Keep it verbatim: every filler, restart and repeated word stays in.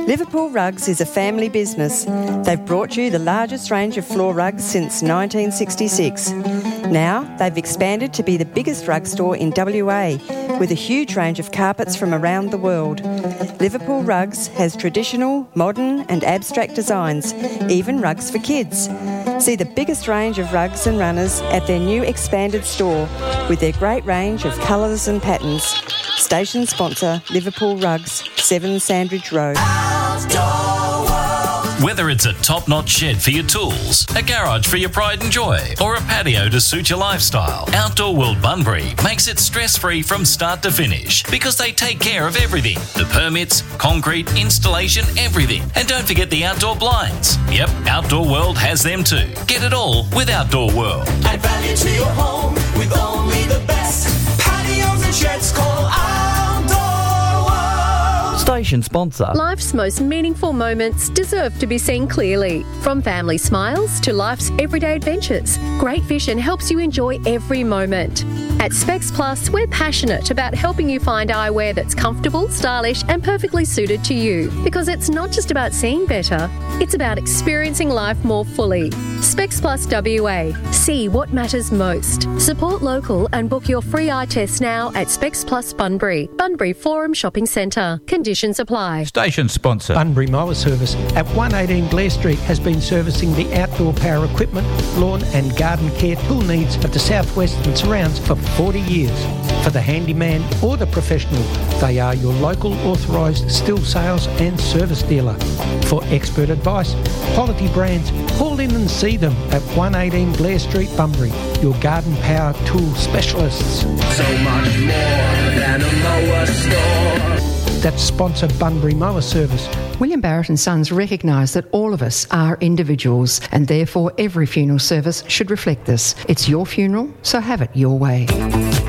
Liverpool Rugs is a family business. They've brought you the largest range of floor rugs since nineteen sixty-six. Now they've expanded to be the biggest rug store in W A, with a huge range of carpets from around the world. Liverpool Rugs has traditional, modern and abstract designs, even rugs for kids. See the biggest range of rugs and runners at their new expanded store with their great range of colours and patterns. Station sponsor, Liverpool Rugs, seven Sandridge Road. Whether it's a top-notch shed for your tools, a garage for your pride and joy, or a patio to suit your lifestyle, Outdoor World Bunbury makes it stress-free from start to finish because they take care of everything. The permits, concrete, installation, everything. And don't forget the outdoor blinds. Yep, Outdoor World has them too. Get it all with Outdoor World. Add value to your home with only the best. Patios and sheds, call Outdoor World. Station sponsor. Life's most meaningful moments deserve to be seen clearly. From family smiles to life's everyday adventures, Great Vision helps you enjoy every moment. At Specs Plus, we're passionate about helping you find eyewear that's comfortable, stylish and perfectly suited to you. Because it's not just about seeing better, it's about experiencing life more fully. Specs Plus W A. See what matters most. Support local and book your free eye test now at Specs Plus Bunbury, Bunbury Forum Shopping Centre. Conditions apply. Station sponsor. Bunbury Mower Service at one eighteen Blair Street has been servicing the outdoor power equipment, lawn and garden care tool needs of the southwest and surrounds for forty years. For the handyman or the professional, they are your local authorised still sales and service dealer. For expert advice, quality brands, call in and see them at one eighteen Blair Street, Bunbury, your garden power tool specialists. So much more than a mower store. That's sponsor Bunbury Mower Service. William Barrett and Sons recognise that all of us are individuals and therefore every funeral service should reflect this. It's your funeral, so have it your way.